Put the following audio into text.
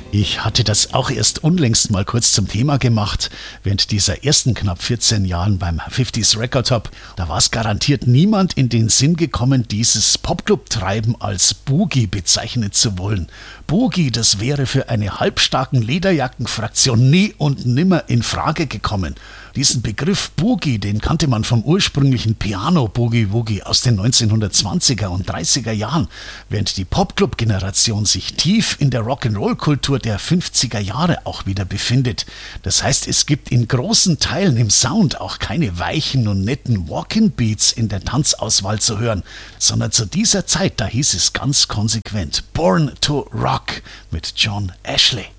Ich hatte das auch erst unlängst mal kurz zum Thema gemacht, während dieser ersten knapp 14 Jahren beim 50s Record Hop. Da war es garantiert niemand in den Sinn gekommen, dieses Popclub-Treiben als Boogie bezeichnen zu wollen. Boogie, das wäre für eine halbstarken Lederjackenfraktion nie und nimmer in Frage gekommen. Diesen Begriff Boogie, den kannte man vom ursprünglichen Piano-Boogie-Woogie aus den 1920er und 30er Jahren, während die Popclub-Generation sich tief in der Rock'n'Roll-Kultur der 50er Jahre auch wieder befindet. Das heißt, es gibt in großen Teilen im Sound auch keine weichen und netten Walk-in-Beats in der Tanzauswahl zu hören, sondern zu dieser Zeit, da hieß es ganz konsequent Born to Rock mit John Ashley.